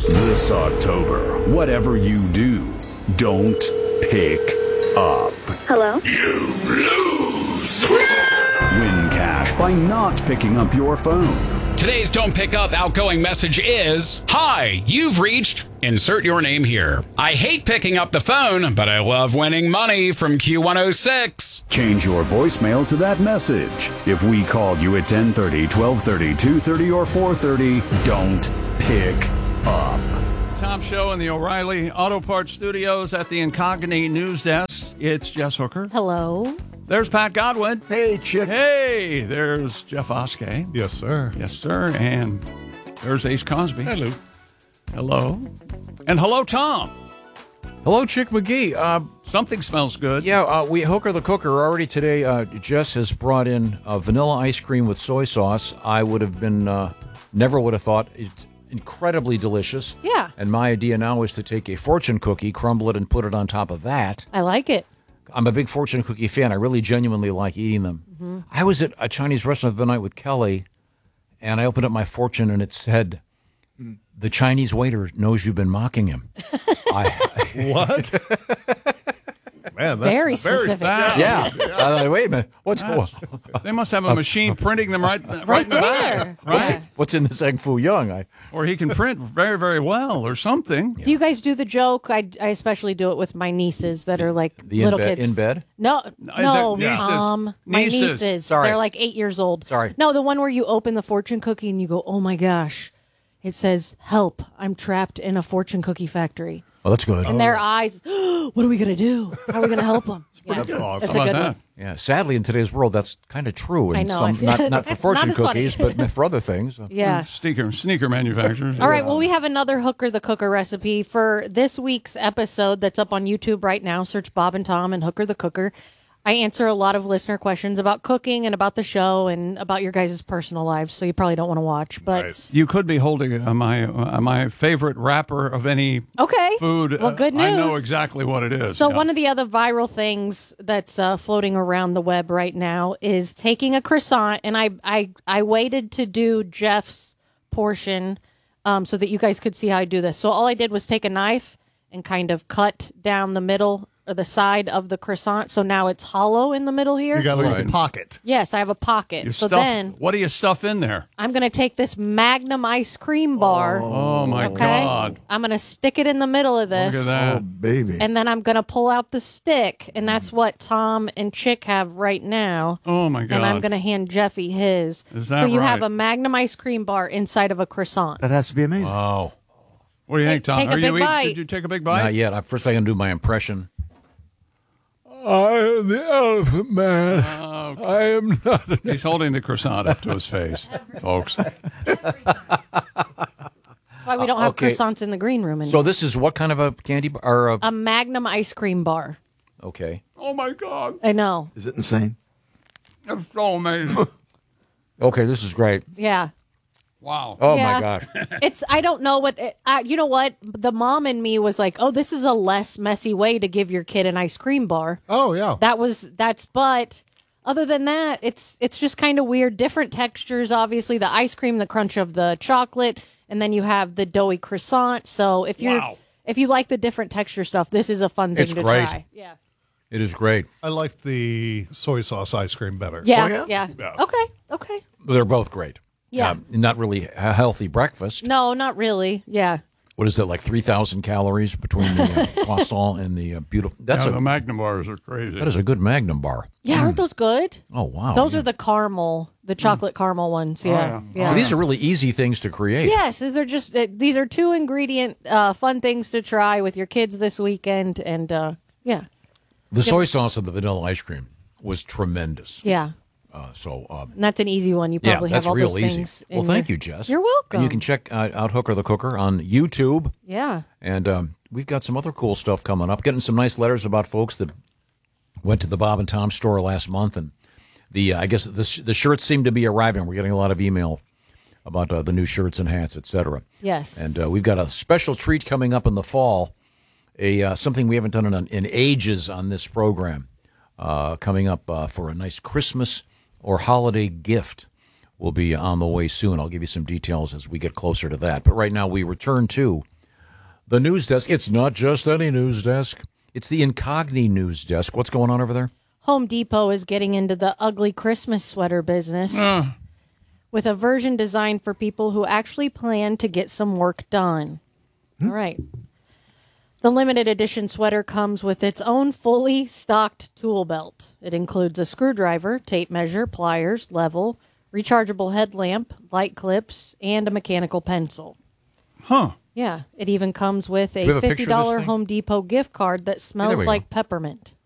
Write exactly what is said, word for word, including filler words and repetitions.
This October, whatever you do, don't pick up. Hello? You lose. Win cash by not picking up your phone. Today's Don't Pick Up outgoing message is, Hi, you've reached, insert your name here. I hate picking up the phone, but I love winning money from Q one oh six. Change your voicemail to that message. If we called you at ten thirty, twelve thirty, two thirty, or four thirty, don't pick up. Tom Show in the O'Reilly Auto Parts Studios at the Incognito News Desk. It's Jess Hooker. Hello. There's Pat Godwin. Hey, chick. Hey, there's Jeff Oskey. Yes, sir. Yes, sir. And there's Ace Cosby. Hello. Hello. And hello, Tom. Hello, Chick McGee. Uh, Something smells good. yeah, uh, we Hooker the Cooker already today. Uh, Jess has brought in uh, vanilla ice cream with soy sauce. I would have been, uh, never would have thought it's incredibly delicious. Yeah. And my idea now is to take a fortune cookie, crumble it, and put it on top of that. I like it. I'm a big fortune cookie fan. I really genuinely like eating them. Mm-hmm. I was at a Chinese restaurant the other night with Kelly, and I opened up my fortune, and it said, the Chinese waiter knows you've been mocking him. I, What? Man, that's Very specific. Wow. yeah. I thought, wait a minute. What's, They must have a machine printing them right, right, Right in the back. there. what's, Yeah. it, what's in this egg foo young? I, Or he can print very, very well or something. Do you guys do the joke? I, I especially do it with my nieces that are like the in, little bed, kids. in bed? No, no, the nieces. um, my Nieces. nieces. Sorry. They're like eight years old. Sorry. No, the one where you open the fortune cookie and you go, oh my gosh. It says, help, I'm trapped in a fortune cookie factory. Oh, that's good. And their eyes, what are we going to do? How are we going to help them? Yeah, That's awesome. That's a How good about one. that? Yeah, sadly, in today's world, that's kind of true. I And know, I some, feel- not, not for Not fortune as funny. cookies, but for other things. Yeah. Sneaker, sneaker manufacturers. All right, well, we have another Hooker the Cooker recipe for this week's episode that's up on YouTube right now. Search Bob and Tom and Hooker the Cooker. I answer a lot of listener questions about cooking and about the show and about your guys' personal lives, so you probably don't want to watch. But Nice. You could be holding uh, my uh, my favorite wrapper of any okay, food. Well, good Uh, I know news. exactly what it is. So yeah. one of the other viral things that's uh, floating around the web right now is taking a croissant, and I I, I waited to do Jeff's portion um, so that you guys could see how I do this. So all I did was take a knife and kind of cut down the middle or the side of the croissant, so now it's hollow in the middle here. You got a little Right. pocket. Yes, I have a pocket. You so stuff, then what do you stuff in there? I'm going to take this Magnum ice cream bar. Oh my okay? God! I'm going to stick it in the middle of this. Look at that. Oh, baby. And then I'm going to pull out the stick, and that's what Tom and Chick have right now. Oh my God! And I'm going to hand Jeffy his. Is that so you have right? a Magnum ice cream bar inside of a croissant. That has to be amazing. Oh, What do you think, Tom? take a Are you big eat- bite. Did you take a big bite? not yet. I, first, I can do my impression. I am the Elephant Man. I am not. An He's holding the croissant up to his face, folks. That's why we don't have okay. croissants in the green room anymore. So this is what kind of a candy bar? Or a, a Magnum ice cream bar. okay. Oh my God! I know. Is it insane? That's so amazing. Okay, this is great. Yeah. Wow. Oh Yeah. my gosh. It's, I don't know what, it, uh, you know what? The mom in me was like, oh, this is a less messy way to give your kid an ice cream bar. Oh, yeah. That was, that's, but other than that, it's, it's just kind of weird. Different textures, obviously. The ice cream, the crunch of the chocolate, and then you have the doughy croissant. So if you're, Wow. if you like the different texture stuff, this is a fun thing It's to great. try. Yeah. It is great. I like the soy sauce ice cream better. Yeah, Oh, yeah? yeah. Yeah. Okay. Okay. They're both great. Yeah. Uh, not really a healthy breakfast. No, not really. Yeah. What is it, like three thousand calories between the uh, croissant and the uh, beautiful... That's Yeah, a the Magnum bars are crazy. That is a good Magnum bar. Yeah, aren't those good? Oh, wow. Those yeah. are the caramel, the chocolate caramel ones. Yeah. yeah. So these are really easy things to create. Yes, these are just uh, these are two ingredient uh, fun things to try with your kids this weekend, and uh, yeah, The soy sauce and the vanilla ice cream was tremendous. yeah, Uh, so, um, and that's an easy one. You yeah, probably that's have all real those easy. things. Well, in thank your- you, Jess. You're welcome. And you can check uh, out Hooker the Cooker on YouTube. Yeah, And um, we've got some other cool stuff coming up. Getting some nice letters about folks that went to the Bob and Tom store last month, and the uh, I guess the sh- the shirts seem to be arriving. We're getting a lot of email about uh, the new shirts and hats, et cetera. Yes. And uh, we've got a special treat coming up in the fall. A uh, something we haven't done in, in ages on this program. Uh, coming up uh, for a nice Christmas or holiday gift will be on the way soon. I'll give you some details as we get closer to that. But right now we return to The news desk. It's not just any news desk. It's the Incogni news desk. What's going on over there? Home Depot is getting into the ugly Christmas sweater business Uh, with a version designed for people who actually plan to get some work done. All right. The limited edition sweater comes with its own fully stocked tool belt. It includes a screwdriver, tape measure, pliers, level, rechargeable headlamp, light clips, and a mechanical pencil. huh. Yeah, it even comes with we have a a picture of fifty this dollars thing? Home Depot gift card that there smells we like go. peppermint.